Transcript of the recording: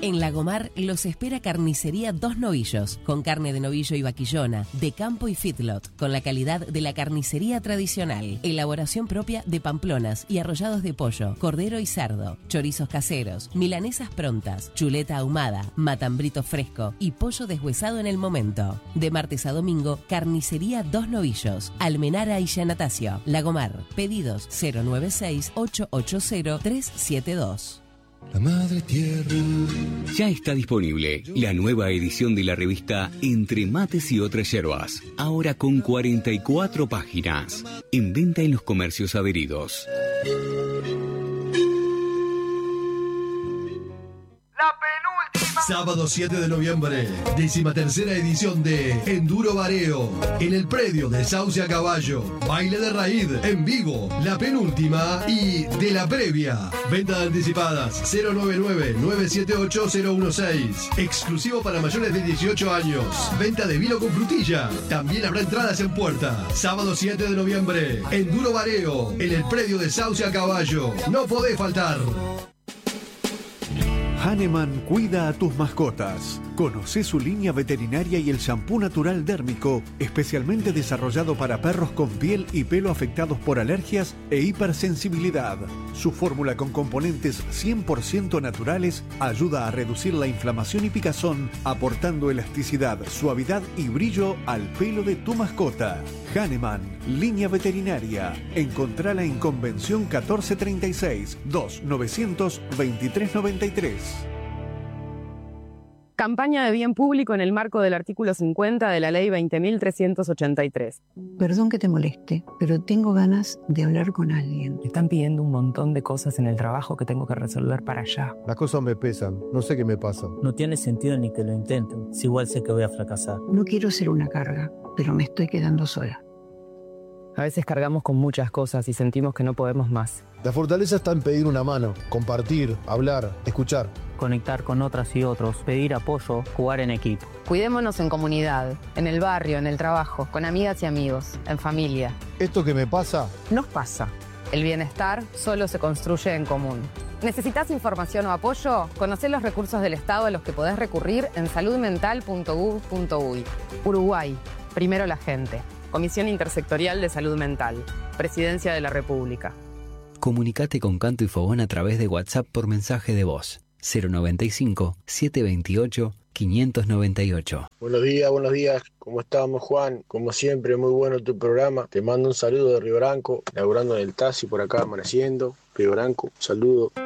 En Lagomar los espera Carnicería Dos Novillos, con carne de novillo y vaquillona, de campo y feedlot, con la calidad de la carnicería tradicional. Elaboración propia de pamplonas y arrollados de pollo, cordero y cerdo, chorizos caseros, milanesas prontas, chuleta ahumada, matambrito fresco y pollo deshuesado en el momento. De martes a domingo, Carnicería Dos Novillos, Almenara y Yanatacio, Lagomar. Pedidos 096-880-372. La madre tierra. Ya está disponible la nueva edición de la revista Entre Mates y Otras Yerbas, ahora con 44 páginas, en venta en los comercios adheridos. Sábado 7 de noviembre, 13ª edición de Enduro Vareo, en el predio de Sauce a Caballo. Baile de raíz, en vivo, la penúltima y de la previa. Ventas anticipadas 099-978-016. Exclusivo para mayores de 18 años. Venta de vino con frutilla. También habrá entradas en puerta. Sábado 7 de noviembre, Enduro Vareo, en el predio de Sauce a Caballo. No podés faltar. Hahnemann cuida a tus mascotas. Conocé su línea veterinaria y el shampoo natural dérmico, especialmente desarrollado para perros con piel y pelo afectados por alergias e hipersensibilidad. Su fórmula con componentes 100% naturales ayuda a reducir la inflamación y picazón, aportando elasticidad, suavidad y brillo al pelo de tu mascota. Hahnemann, línea veterinaria. Encontrala en Convención 1436 2900 2393. Campaña de bien público en el marco del artículo 50 de la Ley 20.383. Perdón que te moleste, pero tengo ganas de hablar con alguien. Me están pidiendo un montón de cosas en el trabajo que tengo que resolver para allá. Las cosas me pesan, no sé qué me pasa. No tiene sentido ni que lo intenten, si igual sé que voy a fracasar. No quiero ser una carga, pero me estoy quedando sola. A veces cargamos con muchas cosas y sentimos que no podemos más. La fortaleza está en pedir una mano, compartir, hablar, escuchar. Conectar con otras y otros, pedir apoyo, jugar en equipo. Cuidémonos en comunidad, en el barrio, en el trabajo, con amigas y amigos, en familia. Esto que me pasa, nos pasa. El bienestar solo se construye en común. ¿Necesitas información o apoyo? Conocé los recursos del Estado a los que podés recurrir en saludmental.gov.uy. Uruguay, primero la gente. Comisión Intersectorial de Salud Mental. Presidencia de la República. Comunicate con Canto y Fogón a través de WhatsApp por mensaje de voz. 095-728-598. Buenos días. ¿Cómo estamos, Juan? Como siempre, muy bueno tu programa. Te mando un saludo de Río Branco, laburando en el taxi por acá, amaneciendo. Río Branco, saludo.